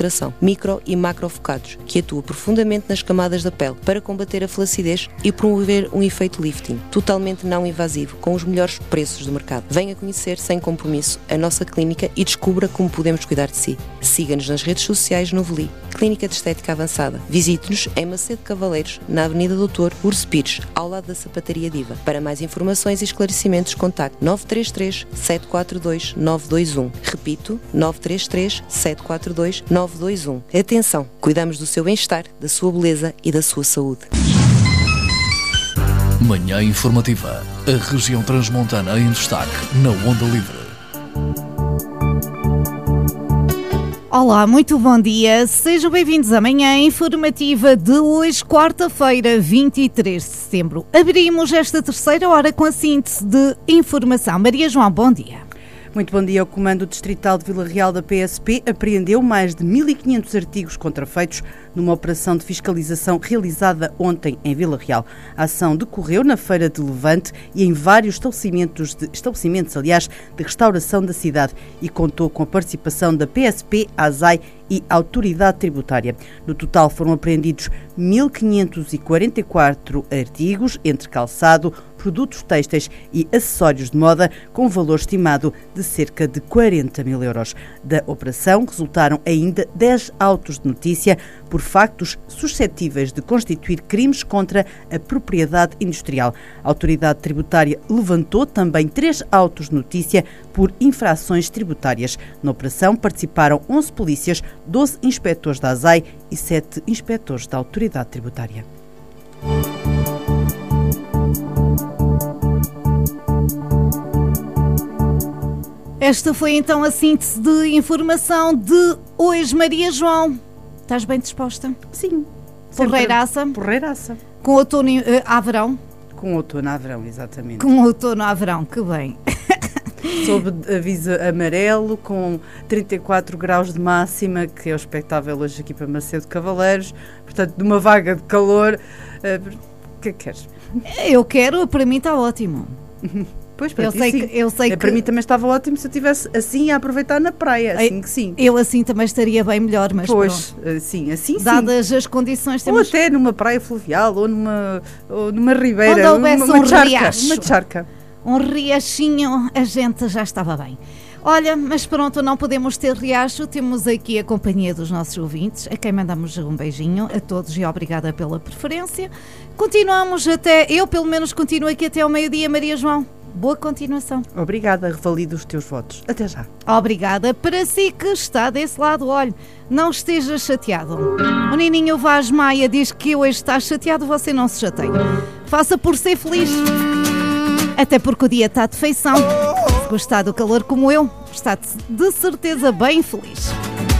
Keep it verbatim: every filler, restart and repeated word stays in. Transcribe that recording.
micro e macrofocados, que atua profundamente nas camadas da pele para combater a flacidez e promover um efeito lifting, totalmente não invasivo, com os melhores preços do mercado. Venha conhecer sem compromisso a nossa clínica e descubra como podemos cuidar de si. Siga-nos nas redes sociais no Veli, Clínica de Estética Avançada. Visite-nos em Macedo Cavaleiros, na Avenida doutor Urso Pires, ao lado da Sapataria Diva. Para mais informações e esclarecimentos, contacte nove três três, sete quatro dois, nove dois um. Repito, nove três três, sete quatro dois, nove dois um. Atenção, cuidamos do seu bem-estar, da sua beleza e da sua saúde. Manhã Informativa. A região transmontana em destaque na Onda Livre. Olá, muito bom dia. Sejam bem-vindos à Manhã Informativa de hoje, quarta-feira, vinte e três de setembro. Abrimos esta terceira hora com a síntese de informação. Maria João, bom dia. Muito bom dia. O Comando Distrital de Vila Real da P S P apreendeu mais de mil e quinhentos artigos contrafeitos numa operação de fiscalização realizada ontem em Vila Real. A ação decorreu na Feira de Levante e em vários estabelecimentos, de, estabelecimentos aliás, de restauração da cidade e contou com a participação da P S P, A S A I e Autoridade Tributária. No total foram apreendidos mil quinhentos e quarenta e quatro artigos, entre calçado, produtos têxteis e acessórios de moda, com valor estimado de cerca de quarenta mil euros. Da operação resultaram ainda dez autos de notícia por factos suscetíveis de constituir crimes contra a propriedade industrial. A Autoridade Tributária levantou também três autos de notícia por infrações tributárias. Na operação participaram onze polícias, doze inspectores da A S A I e sete inspectores da Autoridade Tributária. Esta foi então a síntese de informação de hoje. Maria João, estás bem disposta? Sim. Porreiraça? Porreiraça. Com outono uh, a verão? Com outono a verão, exatamente. Com outono a verão, que bem. Sob aviso amarelo, com trinta e quatro graus de máxima, que é o expectável hoje aqui para Macedo Cavaleiros. Portanto, de uma vaga de calor. O uh, que é que queres? Eu quero, para mim está ótimo. Pois, para eu ti, sei sim. que, eu sei para que... mim também estava ótimo se eu estivesse assim a aproveitar na praia, assim que sim. Eu assim também estaria bem melhor, mas pois, pronto. Sim, assim sim. Dadas as condições... Temos... Ou até numa praia fluvial, ou numa, ou numa ribeira. Onde houvesse uma, uma um charca, riacho. Uma charca. Um riachinho, a gente já estava bem. Olha, mas pronto, não podemos ter riacho, temos aqui a companhia dos nossos ouvintes, a quem mandamos um beijinho a todos e obrigada pela preferência. Continuamos até, eu pelo menos continuo aqui até ao meio-dia, Maria João. Boa continuação. Obrigada, revalido os teus votos. Até já. Obrigada. Para si que está desse lado, olhe, não esteja chateado. O Nininho Vaz Maia diz que hoje está chateado, você não se chateia. Faça por ser feliz. Até porque o dia está de feição. Se gostar do calor como eu, está de certeza bem feliz.